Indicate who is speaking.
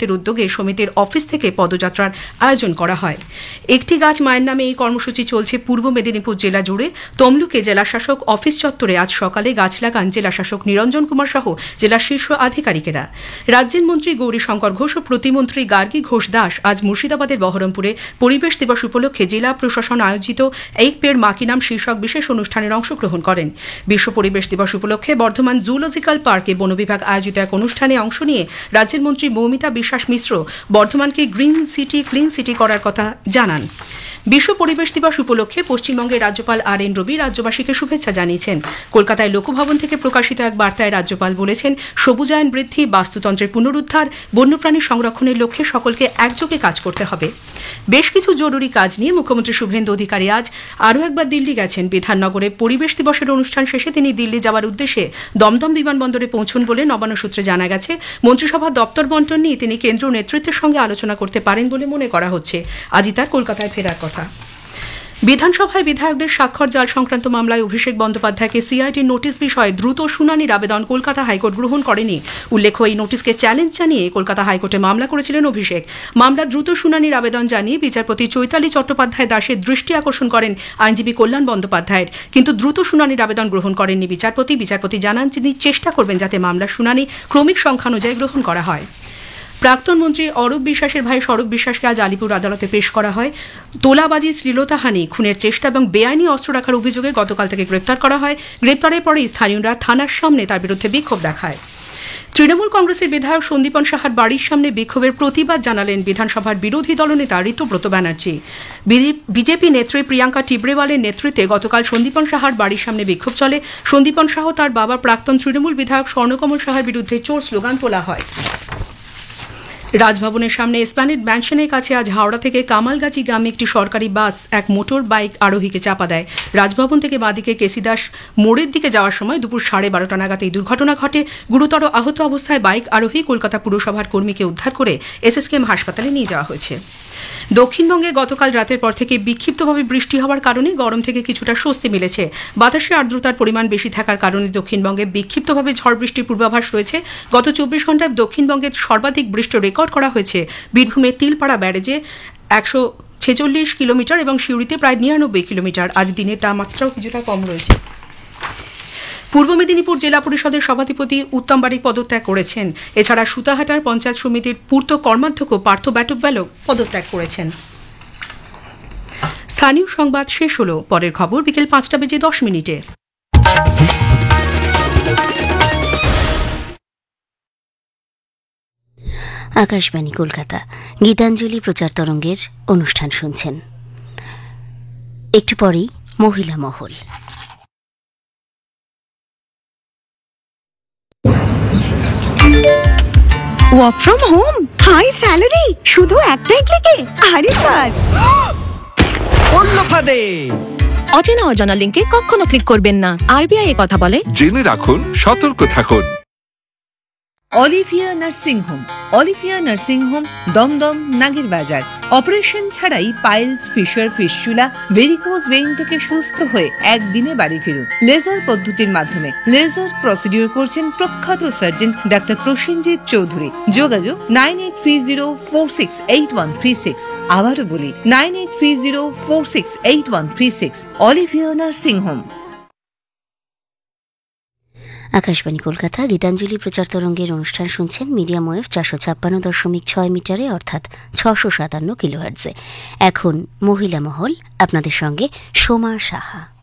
Speaker 1: নেতৃত্বের উদ্যোগে সমিতির অফিস থেকে পদযাত্রার আয়োজন করা হয়। একটি গাছ মায়ের নামে এই কর্মসূচি চলছে পূর্ব মেদিনীপুর জেলা জুড়ে। তমলুকে জেলাশাসক অফিস চত্বরে আজ সকালে গাছ লাগান জেলাশাসক নিরঞ্জন কুমার সহ জেলার শীর্ষ আধিকারিকেরা। রাজ্যের মন্ত্রী গৌরীশঙ্কর ঘোষ ও প্রতিমন্ত্রী গার্গী ঘোষ দাস আজ মুর্শিদাবাদের বহরমপুরে পরিবেশ দিবস উপলক্ষে জেলা প্রশাসন আয়োজিত এক পেড় মা কি নাম শীর্ষক বিশেষ অনুষ্ঠানের অংশগ্রহণ করেন। বিশ্ব পরিবেশ দিবস উপলক্ষে বর্ধমান জুলজিক্যাল পার্কে বন বিভাগ আয়োজিত এক অনুষ্ঠানে অংশ নিয়ে রাজ্যের মন্ত্রী মৌমিতা বিশ্বাস মিশ্র বর্ধমানকে গ্রিন সিটি ক্লিন সিটি করার কথা জানান। বিশ্ব পরিবেশ দিবস উপলক্ষে পশ্চিমবঙ্গের রাজ্যপাল আর.এন. রবি রাজ্যবাসীকে শুভেচ্ছা জানিয়েছেন। কলকাতায় লোকভবন থেকে প্রকাশিত এক বার্তায় রাজ্যপাল বলেছেন, সবুজায়ন বৃদ্ধি, বাস্তুতন্ত্রের পুনরুদ্ধার, বন্যপ্রাণী সংরক্ষণের লক্ষ্যে সকলকে একযোগে কাজ করতে হবে। বেশ কিছু জরুরি কাজ নিয়ে মুখ্যমন্ত্রী শুভেন্দু অধিকারী আজ আরও একবার দিল্লি গেছেন। বিধাননগরে পরিবেশ দিবসের অনুষ্ঠান শেষে তিনি দিল্লি যাওয়ার উদ্দেশ্যে দমদম বিমানবন্দরে পৌঁছন বলে নবান্ন সূত্রে জানা গেছে। মন্ত্রিসভা দপ্তর বন্টন নিয়ে তিনি কেন্দ্রীয় নেতৃত্বের সঙ্গে আলোচনা করতে পারেন বলে মনে করা হচ্ছে। আজই তার কলকাতায় ফেরার কথা। বিধানসভায় বিধায়কদের স্বাক্ষর জাল সংক্রান্ত মামলায় অভিষেক বন্দ্যোপাধ্যায়কে সিআইডির নোটিশ বিষয়ে দ্রুত শুনানির আবেদন কলকাতা হাইকোর্ট গ্রহণ করেনি। উল্লেখ্য, এই নোটিশকে চ্যালেঞ্জ জানিয়ে কলকাতা হাইকোর্টে মামলা করেছিলেন অভিষেক। মামলা দ্রুত শুনানির আবেদন জানিয়ে বিচারপতি চৈতালি চট্টোপাধ্যায় দাসের দৃষ্টি আকর্ষণ করেন আইনজীবী কল্যাণ বন্দ্যোপাধ্যায়ের, কিন্তু দ্রুত শুনানির আবেদন গ্রহণ করেননি বিচারপতি জানান তিনি চেষ্টা করবেন যাতে মামলার শুনানি ক্রমিক সংখ্যা অনুযায়ী গ্রহণ করা হয়। প্রাক্তন মন্ত্রী অরূপ বিশ্বাসের ভাই স্বরূপ বিশ্বাসকে আজ আলিপুর আদালতে পেশ করা হয়। তোলাবাজি, শ্লীলতাহানি, খুনের চেষ্টা এবং বেআইনি অস্ত্র রাখার অভিযোগে গতকাল থেকে গ্রেপ্তার করা হয়। গ্রেপ্তারের পরে স্থানীয়রা থানার সামনে তার বিরুদ্ধে বিক্ষোভ দেখায়। তৃণমূল কংগ্রেসের বিধায়ক সন্দীপন সাহার বাড়ির সামনে বিক্ষোভের প্রতিবাদ জানালেন বিধানসভার বিরোধী দলনেতা ঋতুব্রত ব্যানার্জি। বিজেপি নেত্রী প্রিয়াঙ্কা টিবরেওয়ালের নেতৃত্বে গতকাল সন্দীপন সাহার বাড়ির সামনে বিক্ষোভ চলে। সন্দীপন সাহ তার বাবা প্রাক্তন তৃণমূল বিধায়ক স্বর্ণকমল সাহার বিরুদ্ধে চোর স্লোগান তোলা হয়। রাজভবনের সামনে এসপ্ল্যানেড ম্যানশনের কাছে আজ হাওড়া থেকে কামালগাছি গ্রামে একটি সরকারি বাস এক মোটর বাইক আরোহীকে চাপা দেয়। রাজভবন থেকে বাঁদিকে কেসিদাস মোড়ের দিকে যাওয়ার সময় দুপুর 12:30 নাগাদ এই দুর্ঘটনা ঘটে। গুরুতর আহত অবস্থায় বাইক আরোহী কলকাতা পুরসভার কর্মীকে উদ্ধার করে এসএসকেএম হাসপাতালে নিয়ে যাওয়া হয়েছে। দক্ষিণবঙ্গে গতকাল রাতের পর থেকে বিক্ষিপ্তভাবে বৃষ্টি হওয়ার কারণে গরম থেকে কিছুটা স্বস্তি মিলেছে। বাতাসে আর্দ্রতার পরিমাণ বেশি থাকার কারণে দক্ষিণবঙ্গে বিক্ষিপ্তভাবে ঝড় বৃষ্টির পূর্বাভাস রয়েছে। গত 24 ঘন্টায় দক্ষিণবঙ্গের সর্বাধিক বৃষ্টি রেকর্ড করা হয়েছে বীরভূমের তিলপাড়া ব্যারেজে 146 কিলোমিটার এবং সিউড়িতে প্রায় 99 কিলোমিটার। আজ দিনের তাপমাত্রাও কিছুটা কম রয়েছে। পূর্ব মেদিনীপুর জেলা পরিষদের সভাধিপতি উত্তম বারিক পদত্যাগ করেছেন। এছাড়া সুতাহাটার পঞ্চায়েত সমিতির পূর্ত কর্মাধ্যক্ষ পার্থ ব্যাটুকবেলও পদত্যাগ করেছেন। স্থানীয় সংবাদ শেষ হল। পরের খবর বিকেল 5:10
Speaker 2: আকাশবাণী কলকাতা গীতাঞ্জলি প্রচার তরঙ্গের অনুষ্ঠান শুনছেন। একটু পরেই মহিলা মহল।
Speaker 3: Work from home, high salary, শুধু একটাই ক্লিকে। আরে বাস,
Speaker 4: অন্য ফাঁদে
Speaker 5: অচেনা অজানা লিঙ্কে কখনো ক্লিক করবেন না। আরবিআই এ কথা বলে।
Speaker 4: জেনে রাখুন, সতর্ক থাকুন।
Speaker 6: Olivia nursing home. Olivia nursing home, Dumdum, নাগের বাজার। অপারেশন ছাড়াই piles, fisher, fistula, varicose vein থেকে সুস্থ হয়ে একদিনে বাড়ি ফিরুন লেজার পদ্ধতির মাধ্যমে। লেজার প্রসিডিউর করছেন প্রখ্যাত সার্জন ডাক্তার প্রসেনজিৎ চৌধুরী। যোগাযোগ 9830468136। আবারও বলি 9830468136। Olivia nursing home.
Speaker 2: Akashvani Kolkata Gitanjali প্রচার তরঙ্গের অনুষ্ঠান শুনছেন। মিডিয়াম ওয়েভ 456.6 মিটারে, অর্থাৎ 657 কিলোহার্টজে। এখন মহিলা মহল, আপনাদের সঙ্গে সোমা সাহা।